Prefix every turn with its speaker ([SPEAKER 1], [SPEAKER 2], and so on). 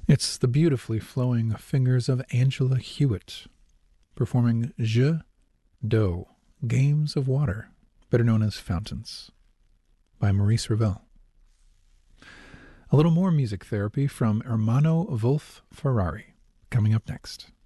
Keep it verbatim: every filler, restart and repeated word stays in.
[SPEAKER 1] It's the beautifully flowing fingers of Angela Hewitt performing Jeux d'eau, Games of Water, better known as Fountains, by Maurice Ravel. A little more music therapy from Ermanno Wolf Ferrari, coming up next.